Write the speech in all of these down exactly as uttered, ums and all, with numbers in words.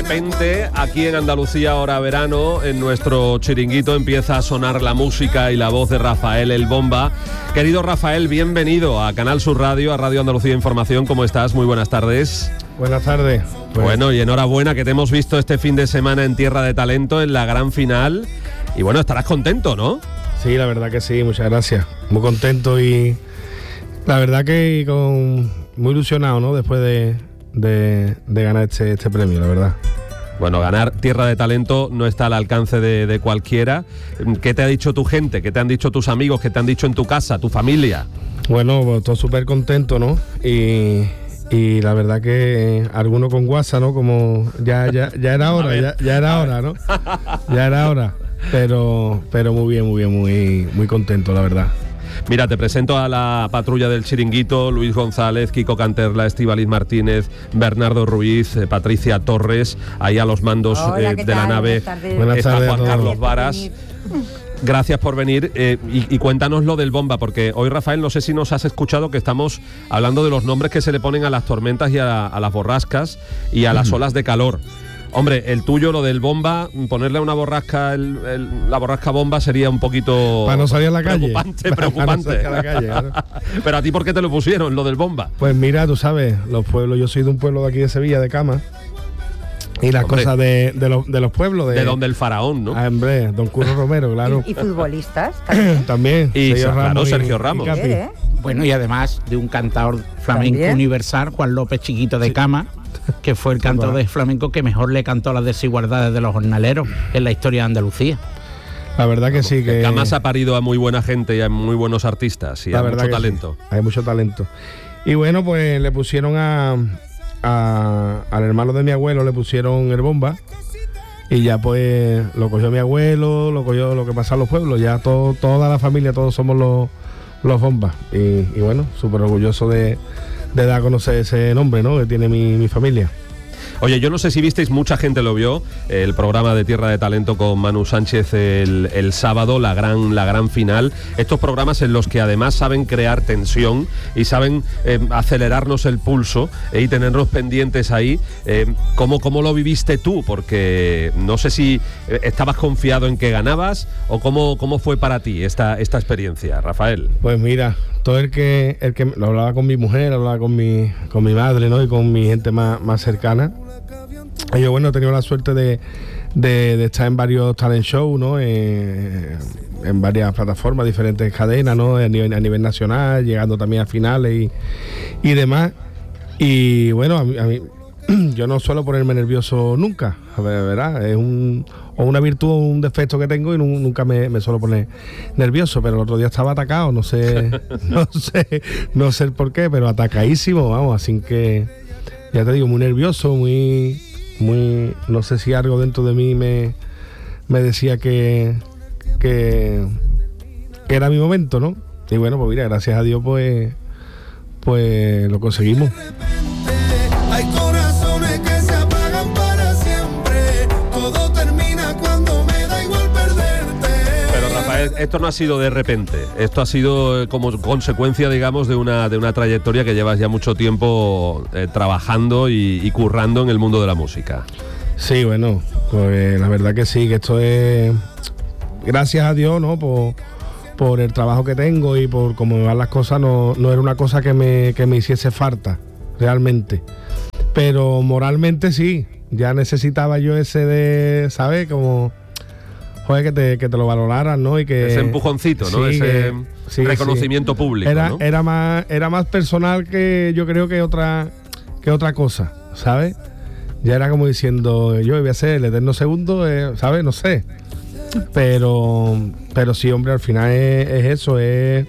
repente, aquí en Andalucía ahora verano, en nuestro chiringuito empieza a sonar la música y la voz de Rafael el Bomba. Querido Rafael, bienvenido a Canal Sur Radio, a Radio Andalucía Información. ¿Cómo estás? Muy buenas tardes. Buenas tardes. Pues... Bueno, y enhorabuena que te hemos visto este fin de semana en Tierra de Talento, en la gran final. Y bueno, estarás contento, ¿no? Sí, la verdad que sí, muchas gracias. Muy contento y la verdad que con, muy ilusionado, ¿no? Después de, de, de ganar este, este premio, la verdad. Bueno, ganar Tierra de Talento no está al alcance de, de cualquiera. ¿Qué te ha dicho tu gente? ¿Qué te han dicho tus amigos? ¿Qué te han dicho en tu casa, tu familia? Bueno, pues todo súper contento, ¿no? Y, y la verdad que alguno con guasa, ¿no? Como ya, ya, ya era hora, ya, ya era hora, ¿no? Ya era hora. Pero, pero muy bien, muy bien, muy, muy contento, la verdad. Mira, te presento a la patrulla del chiringuito: Luis González, Kiko Canterla, Estíbaliz Martínez, Bernardo Ruiz, eh, Patricia Torres, ahí a los mandos Hola, eh, de tal? la nave. Buenas tardes. Buenas Está tardes Juan a Carlos todos. Varas. Gracias por venir eh, y, y cuéntanos lo del Bomba, porque hoy, Rafael, no sé si nos has escuchado que estamos hablando de los nombres que se le ponen a las tormentas y a, a las borrascas y a las olas de calor. Hombre, el tuyo, lo del Bomba, ponerle a una borrasca, el, el, la borrasca Bomba sería un poquito... Para no salir a la calle. Preocupante, preocupante. Para no salir a la calle, claro. Pero a ti, ¿por qué te lo pusieron, lo del Bomba? Pues mira, tú sabes, los pueblos, yo soy de un pueblo de aquí de Sevilla, de Cama. Y las Hombre, cosas de, de, los, de los pueblos. De, de donde el faraón, ¿no? Ah, hombre, don Curro Romero, claro. ¿Y, y futbolistas también? También. Y Sergio claro, Ramos Sergio y- Ramos. y Capi. ¿Eh? Bueno, y además de un cantador flamenco ¿También? universal, Juan López Chiquito de Cama, que fue el cantador de flamenco que mejor le cantó las desigualdades de los jornaleros en la historia de Andalucía. La verdad que sí, que... Camas ha parido a muy buena gente y a muy buenos artistas y la a verdad mucho que talento. sí, hay mucho talento. Y bueno, pues le pusieron a, a- al hermano de mi abuelo, le pusieron el Bomba. Y ya pues lo cogió mi abuelo, lo cogió lo que pasa en los pueblos. Ya todo, toda la familia, todos somos los, los Bombas. Y, y bueno, súper orgulloso de, de dar a conocer ese nombre, ¿no? Que tiene mi, mi familia. Oye, yo no sé si visteis, mucha gente lo vio, el programa de Tierra de Talento con Manu Sánchez el, el sábado, la gran, la gran final. Estos programas en los que además saben crear tensión y saben eh, acelerarnos el pulso eh, y tenernos pendientes ahí. Eh, ¿cómo, ¿Cómo lo viviste tú? Porque no sé si eh, estabas confiado en que ganabas o cómo, cómo fue para ti esta, esta experiencia, Rafael. Pues mira, todo el que, el que lo hablaba con mi mujer, hablaba con mi, con mi madre, ¿no? Y con mi gente más, más cercana. Y yo, bueno, he tenido la suerte de, de, de estar en varios talent shows, ¿no? Eh, en varias plataformas, diferentes cadenas, ¿no? A nivel, a nivel nacional, llegando también a finales y, y demás. Y bueno, a mí, a mí yo no suelo ponerme nervioso nunca, a ver, ¿verdad? Es un, o una virtud o un defecto que tengo y nu- nunca me, me suelo poner nervioso, pero el otro día estaba atacado, no sé, no sé, no sé el por qué, pero atacadísimo, vamos, así que ya te digo, muy nervioso, muy, muy, no sé si algo dentro de mí me, me decía que, que, que era mi momento, ¿no? Y bueno, pues mira, gracias a Dios, pues, pues lo conseguimos. Hay corazones que se apagan para siempre. Todo termina cuando me da igual perderte. Pero Rafael, esto no ha sido de repente, esto ha sido eh, como consecuencia, digamos, de una, de una trayectoria que llevas ya mucho tiempo eh, trabajando y, y currando en el mundo de la música. Sí, bueno, pues la verdad que sí, que esto es gracias a Dios, ¿no? Por, por el trabajo que tengo y por cómo me van las cosas, no, no era una cosa que me, que me hiciese falta, realmente. Pero moralmente sí, ya necesitaba yo ese de, ¿sabes? Como, joder, que te, que te lo valoraran, ¿no? Y que, Ese empujoncito, ¿no? sí, Ese que- sí, reconocimiento sí. público, Era, ¿no? era, más, era más personal que yo creo que otra, que otra cosa, ¿sabes? Ya era como diciendo, yo voy a ser el eterno segundo, eh, ¿sabes? No sé. Pero, pero sí, hombre, al final es, es eso, es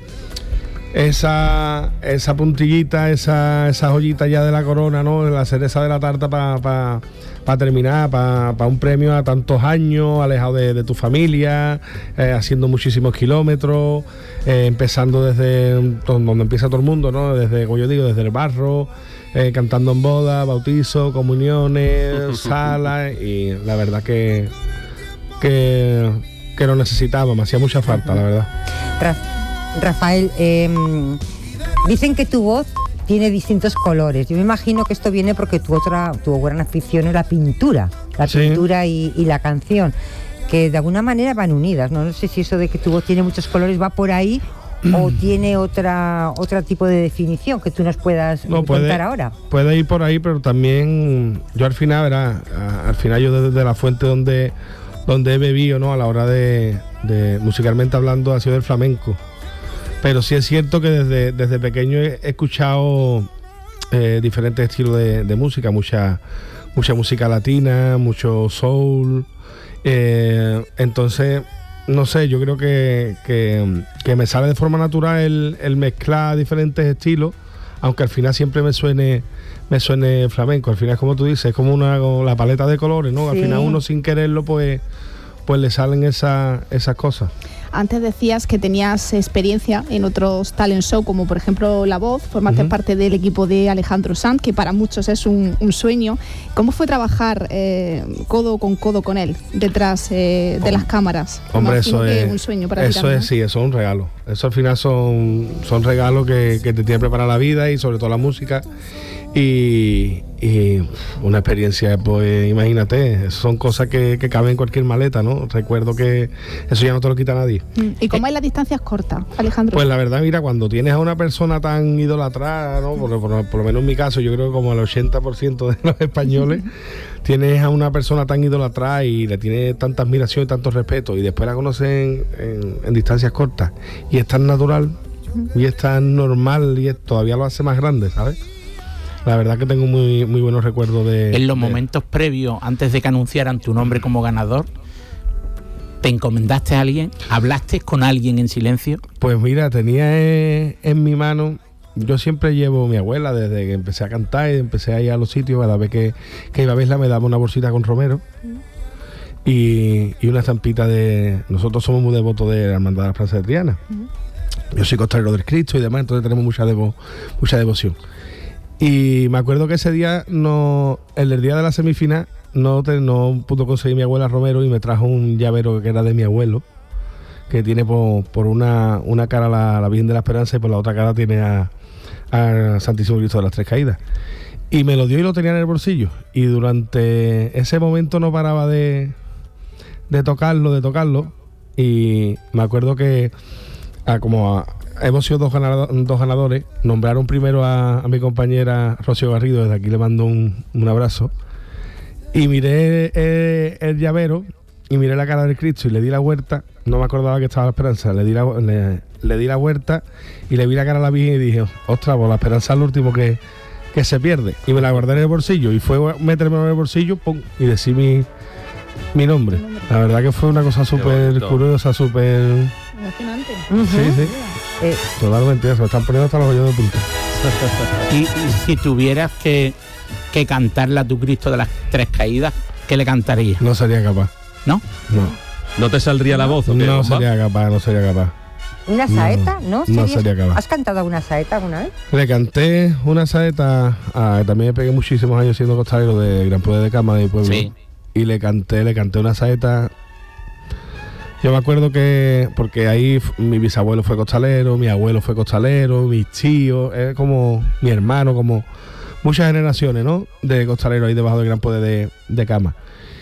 esa, esa puntillita, esa, esa joyita ya de la corona, ¿no? La cereza de la tarta para pa, pa terminar, para pa un premio a tantos años, alejado de, de tu familia, eh, haciendo muchísimos kilómetros, eh, empezando desde donde empieza todo el mundo, ¿no? Desde, como yo digo, desde el barro, eh, cantando en bodas, bautizos, comuniones, salas, y la verdad que, que, que lo necesitaba, me hacía mucha falta, la verdad. Ra- Rafael, eh, dicen que tu voz tiene distintos colores. Yo me imagino que esto viene porque tu otra, tu gran afición es la pintura, la Sí. pintura y, y la canción, que de alguna manera van unidas, ¿no? No sé si eso de que tu voz tiene muchos colores va por ahí o tiene otra otro tipo de definición que tú nos puedas No, contar puede, ahora. puede ir por ahí, pero también yo al final, verá, a- al final yo desde la fuente donde, donde he bebido, ¿no? A la hora de, de musicalmente hablando ha sido el flamenco. Pero sí es cierto que desde, desde pequeño he escuchado eh, diferentes estilos de, de música, mucha, mucha música latina, mucho soul. Eh, entonces, no sé, yo creo que, que, que me sale de forma natural el, el mezclar diferentes estilos, aunque al final siempre me suene me suene flamenco. Al final, como tú dices, es como una como la paleta de colores, ¿no? Al Sí. final uno sin quererlo, pues, pues le salen esas esas cosas. Antes decías que tenías experiencia en otros talent show, como por ejemplo La Voz, formaste Ujú. parte del equipo de Alejandro Sanz, que para muchos es un, un sueño. ¿Cómo fue trabajar eh, codo con codo con él detrás eh, de las cámaras? Hombre, Imagino eso que es un sueño para ti eso también, es, sí, eso es un regalo. Eso al final son, son regalos que, que te tiene preparada la vida y sobre todo la música. Y, y una experiencia, pues imagínate, son cosas que, que caben en cualquier maleta, ¿no? Recuerdo que eso ya no te lo quita nadie. ¿no? Mm. ¿Y cómo hay las distancias cortas, Alejandro? Pues la verdad, mira, cuando tienes a una persona tan idolatrada, ¿no? Por, por- por lo menos en mi caso, yo creo que como el ochenta por ciento de los españoles, tienes a una persona tan idolatrada y le tienes tanta admiración y tanto respeto, y después la conocen en, en distancias cortas, y es tan natural, y es tan normal, y es- todavía lo hace más grande, ¿sabes? La verdad que tengo muy, muy buenos recuerdos de... En los de- momentos previos, antes de que anunciaran tu nombre como ganador, ¿te encomendaste a alguien? ¿Hablaste con alguien en silencio? Pues mira, tenía eh, en mi mano, yo siempre llevo a mi abuela desde que empecé a cantar y empecé a ir a los sitios, cada vez que, que iba a verla me daba una bolsita con romero y, y una estampita de... Nosotros somos muy devotos de la Hermandad de la Plaza de Triana. Yo soy costalero del Cristo y demás, entonces tenemos mucha, devo, mucha devoción. Y me acuerdo que ese día, no, el día de la semifinal, no, te- no pudo conseguir mi abuela Romero y me trajo un llavero que era de mi abuelo, que tiene por, por una, una cara la, la Virgen de la Esperanza y por la otra cara tiene a, a Santísimo Cristo de las Tres Caídas. Y me lo dio y lo tenía en el bolsillo. Y durante ese momento no paraba de, de tocarlo, de tocarlo. Y me acuerdo que a, como a- hemos sido dos, ganado- dos ganadores, nombraron primero a, a mi compañera Rocío Garrido, desde aquí le mando un, un abrazo. Y miré eh, el llavero y miré la cara del Cristo y le di la vuelta. No me acordaba que estaba la Esperanza. Le di la, le, le di la vuelta y le vi la cara a la Virgen y dije, ostras, pues la Esperanza es lo último que, que se pierde. Y me la guardé en el bolsillo y fue meterme en el bolsillo, pum, y decir mi, mi nombre. La verdad que fue una cosa súper bonito. curiosa, súper... Emocionante. Ujú. Sí, sí, Eh, totalmente. Se me están poniendo hasta los hoyos de punta. Y, y si tuvieras que, que cantarle a tu Cristo de las Tres Caídas, ¿qué le cantarías? No sería capaz. ¿No? No, ¿No te saldría la voz o qué, no bomba? sería capaz, no sería capaz. ¿Una saeta? ¿No? no ¿Serías- sería capaz. ¿Has cantado una saeta alguna vez? Le canté una saeta, a, también me pegué muchísimos años siendo costalero de Gran Poder de Cama de mi pueblo. Sí. Y le canté, le canté una saeta. Yo me acuerdo que, porque ahí f- mi bisabuelo fue costalero, mi abuelo fue costalero, mis tíos, es como mi hermano, como muchas generaciones, ¿no? De costaleros ahí debajo del Gran Poder de, de Cama.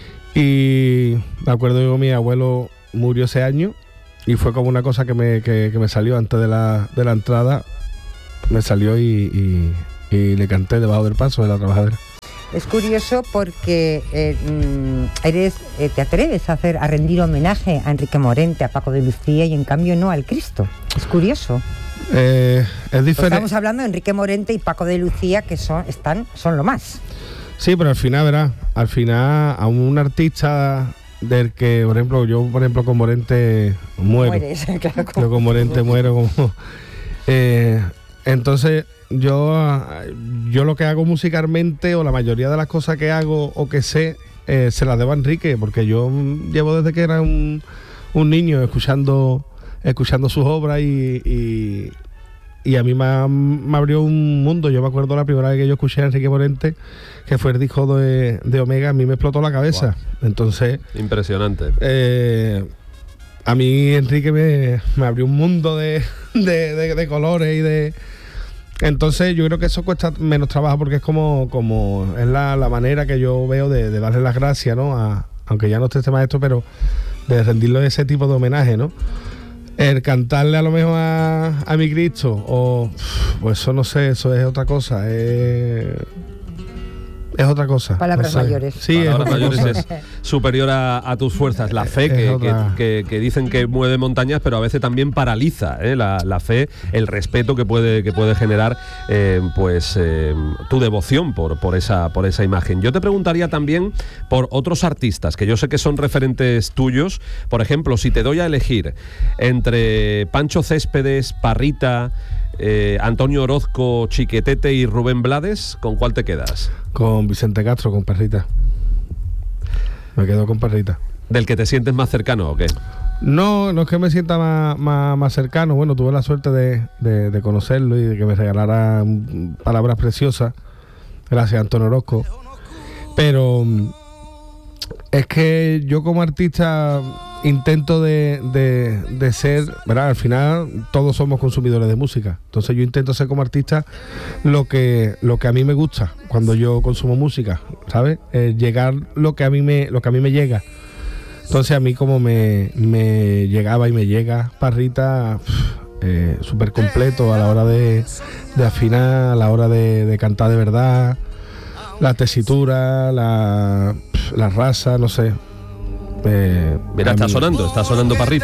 Y me acuerdo yo, mi abuelo murió ese año y fue como una cosa que me, que, que me salió antes de la, de la entrada, me salió y, y, y le canté debajo del paso de la trabajadera. Es curioso porque eh, mm, eres, eh, te atreves a hacer, a rendir homenaje a Enrique Morente, a Paco de Lucía y en cambio no al Cristo. Es curioso. Eh, es Pues diferente. estamos hablando de Enrique Morente y Paco de Lucía, que son, están, son lo más. Sí, pero al final, verás, al final a un artista del que, por ejemplo, yo, por ejemplo, con Morente muero. Mueres, claro, como- Yo con Morente muero como... Eh, entonces, yo, ah, yo lo que hago musicalmente, o la mayoría de las cosas que hago o que sé, eh, se las debo a Enrique, porque yo mm, llevo desde que era un, un niño escuchando, escuchando sus obras y... y y a mí me, ha- me abrió un mundo. Yo me acuerdo la primera vez que yo escuché a Enrique Morente, que fue el disco de, de Omega, a mí me explotó la cabeza. Entonces, Impresionante. eh, a mí Enrique me, me abrió un mundo de, de, de- de colores y de, Entonces yo creo que eso cuesta menos trabajo porque es como, como es la, la manera que yo veo de, de darle las gracias, ¿no? A, aunque ya no esté este maestro, pero de rendirle ese tipo de homenaje, ¿no? El cantarle a lo mejor a, a mi Cristo, o pues eso no sé, eso es otra cosa, es, es otra cosa. Palabras no sé. mayores. Sí, Palabras es otra mayores cosa. es superior a, a tus fuerzas. La fe Es que, otra. que, que, que dicen que mueve montañas, pero a veces también paraliza, ¿eh? la, la fe, el respeto que puede, que puede generar eh, pues eh, tu devoción por, por, esa, por esa imagen. Yo te preguntaría también por otros artistas, que yo sé que son referentes tuyos. Por ejemplo, si te doy a elegir entre Pancho Céspedes, Parrita, eh, Antonio Orozco, Chiquetete y Rubén Blades, ¿con cuál te quedas? Con Vicente Castro, con Parrita. Me quedo con Parrita. ¿Del que te sientes más cercano o qué? No, no es que me sienta más, más, más cercano. Bueno, tuve la suerte de, de, de conocerlo y de que me regalara mm, palabras preciosas. Gracias a Antonio Orozco. Pero mm, es que yo como artista intento de, de, de ser, ¿verdad? Al final todos somos consumidores de música. Entonces yo intento ser como artista lo que, lo que a mí me gusta cuando yo consumo música, ¿sabes? Eh, llegar lo que a mí me, lo que a mí me llega. Entonces a mí como me, me llegaba y me llega Parrita, eh, súper completo a la hora de, de afinar, a la hora de, de cantar de verdad, la tesitura, la, la raza, no sé. Eh, Mira, a está mí- sonando, está sonando Parrita.